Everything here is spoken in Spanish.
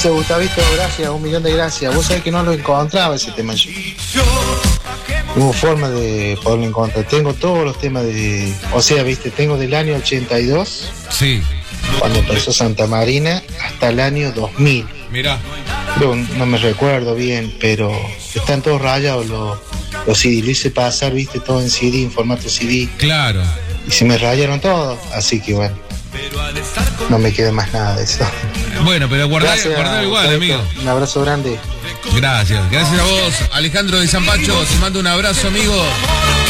Gustavito, gracias, 1.000.000 de gracias. Vos sabés que no lo encontraba ese tema yo. Hubo forma de poderlo encontrar. Tengo todos los temas de... O sea, viste, tengo del año 82. Sí. Cuando empezó Santa Marina, hasta el año 2000. Mirá. Yo no me recuerdo bien, pero están todos rayados los CD. Lo hice pasar, viste, todo en CD, en formato CD. Claro. Y se me rayaron todos, así que bueno, no me queda más nada de eso. Bueno, pero guardá igual, Gustavito, amigo. Un abrazo grande. Gracias a vos, Alejandro de Zampacho. Te mando un abrazo, amigo.